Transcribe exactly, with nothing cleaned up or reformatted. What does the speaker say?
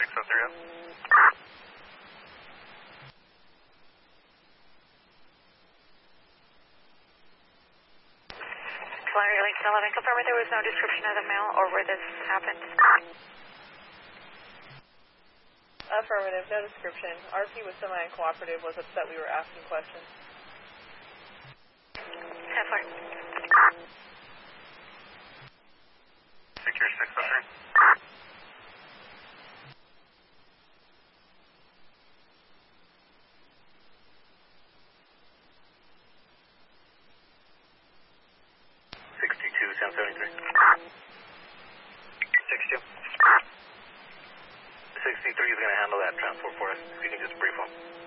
six oh three oh. Flyer Link eleven, confirm there was no description of the mail or where this happened. Affirmative, no description. R P was semi-uncooperative, was upset we were asking questions. ten four. Secure six oh three. sixty-two, seven seventy-three. sixty-two. sixty-three is going to handle that transport for us. You can just brief them.